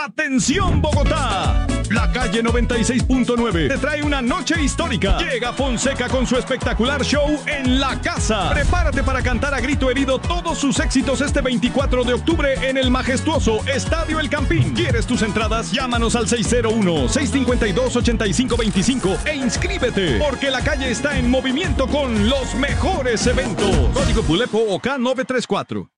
¡Atención, Bogotá! La calle 96.9 te trae una noche histórica. Llega Fonseca con su espectacular show en La Casa. Prepárate para cantar a grito herido todos sus éxitos este 24 de octubre en el majestuoso Estadio El Campín. ¿Quieres tus entradas? Llámanos al 601-652-8525 e inscríbete, porque la calle está en movimiento con los mejores eventos. Código Pulepo OK 934.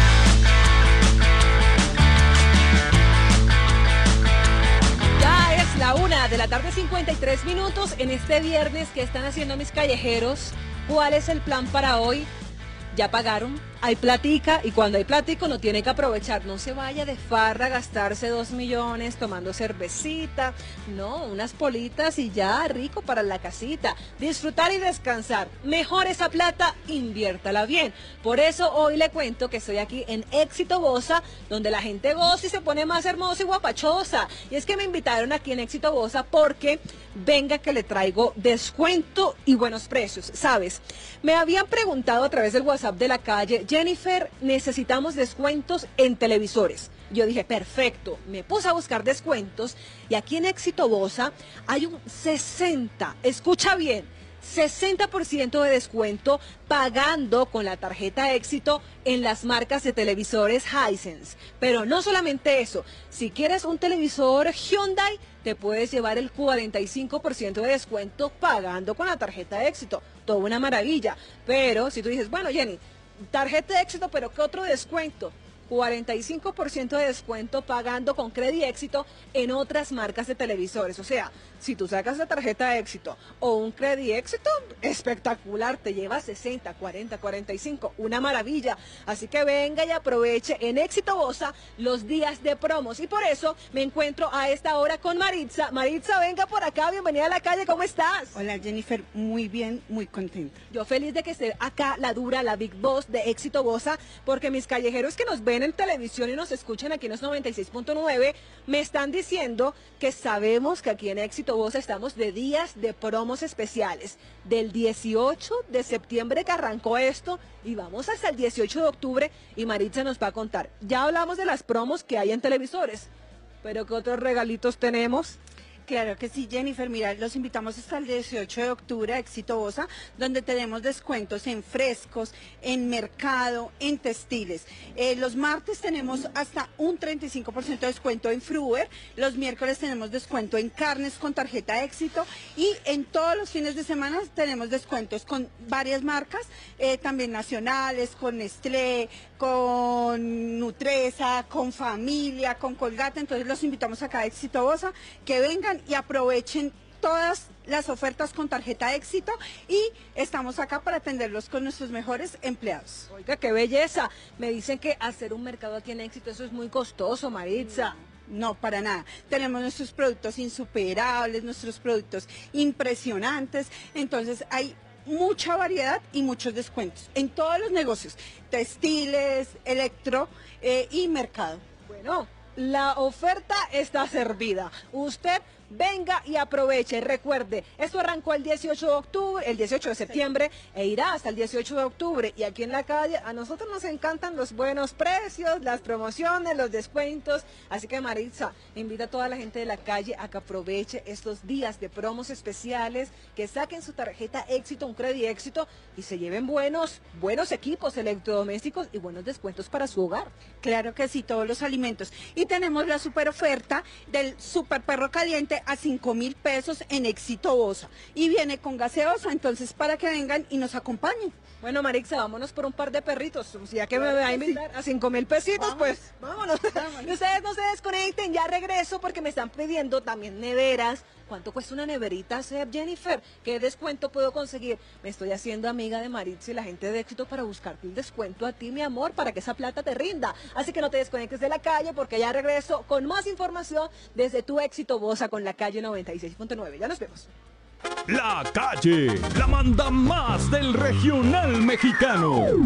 La 1:00 53 minutos en este viernes. ¿Qué están haciendo mis callejeros? ¿Cuál es el plan para hoy? ¿Ya pagaron? Hay platica, y cuando hay platico no tiene que aprovechar. No se vaya de farra a gastarse 2 millones tomando cervecita. No, unas politas y ya, rico para la casita. Disfrutar y descansar. Mejor esa plata, inviértala bien. Por eso hoy le cuento que estoy aquí en Éxito Bosa, donde la gente goza y se pone más hermosa y guapachosa. Y es que me invitaron aquí en Éxito Bosa porque venga que le traigo descuento y buenos precios. ¿Sabes? Me habían preguntado a través del WhatsApp de la calle: Jennifer, necesitamos descuentos en televisores. Yo dije, perfecto, me puse a buscar descuentos y aquí en Éxito Bosa hay un 60%, escucha bien, 60% de descuento pagando con la tarjeta Éxito en las marcas de televisores Hisense. Pero no solamente eso, si quieres un televisor Hyundai, te puedes llevar el 45% de descuento pagando con la tarjeta Éxito. Toda una maravilla. Pero si tú dices, bueno, Jenny, tarjeta de Éxito, pero ¿qué otro descuento? 45% de descuento pagando con Credit Éxito en otras marcas de televisores. O sea, si tú sacas la tarjeta de Éxito o un Credit Éxito, espectacular, te llevas 60, 40, 45, una maravilla. Así que venga y aproveche en Éxito Bosa los días de promos. Y por eso me encuentro a esta hora con Maritza. Maritza, venga por acá, bienvenida a la calle, ¿cómo estás? Hola Jennifer, muy bien, muy contenta. Yo feliz de que esté acá la dura, la Big Boss de Éxito Bosa, porque mis callejeros que nos ven en televisión y nos escuchan aquí en los 96.9 me están diciendo que sabemos que aquí en Éxito Bosa estamos de días de promos especiales, del 18 de septiembre que arrancó esto y vamos hasta el 18 de octubre, y Maritza nos va a contar. Ya hablamos de las promos que hay en televisores, pero ¿qué otros regalitos tenemos? Claro que sí, Jennifer. Mira, los invitamos hasta el 18 de octubre a Éxito Bosa, donde tenemos descuentos en frescos, en mercado, en textiles. Los martes tenemos hasta un 35% de descuento en Fruver. Los miércoles tenemos descuento en carnes con tarjeta Éxito. Y en todos los fines de semana tenemos descuentos con varias marcas, también nacionales, con Nestlé, con Nutresa, con Familia, con Colgate. Entonces los invitamos acá a Éxito Bosa, que vengan y aprovechen todas las ofertas con tarjeta Éxito, y estamos acá para atenderlos con nuestros mejores empleados. Oiga, qué belleza. Me dicen que hacer un mercado aquí en Éxito, eso es muy costoso, Maritza. No, para nada. Tenemos nuestros productos insuperables, nuestros productos impresionantes. Entonces hay mucha variedad y muchos descuentos en todos los negocios, textiles, electro y mercado. Bueno, la oferta está servida. Usted venga y aproveche. Recuerde, esto arrancó el 18 de octubre, el 18 de septiembre e irá hasta el 18 de octubre. Y aquí en la calle a nosotros nos encantan los buenos precios, las promociones, los descuentos. Así que Maritza, invita a toda la gente de la calle a que aproveche estos días de promos especiales, que saquen su tarjeta Éxito, un Credit Éxito, y se lleven buenos equipos electrodomésticos y buenos descuentos para su hogar. Claro que sí, todos los alimentos. Y tenemos la super oferta del super perro caliente a 5,000 pesos en Éxito Bosa. Y viene con gaseosa, entonces para que vengan y nos acompañen. Bueno, Maritza, vámonos por un par de perritos. Ya que me va a invitar a 5,000 pesitos, pues vámonos. Y ustedes no se desconecten, ya regreso porque me están pidiendo también neveras. ¿Cuánto cuesta una neverita hacer, Jennifer? ¿Qué descuento puedo conseguir? Me estoy haciendo amiga de Maritza y la gente de Éxito para buscarte el descuento a ti, mi amor, para que esa plata te rinda. Así que no te desconectes de la calle, porque ya regreso con más información desde tu Éxito Bosa con la calle 96.9. Ya nos vemos. La calle, la manda más del regional mexicano.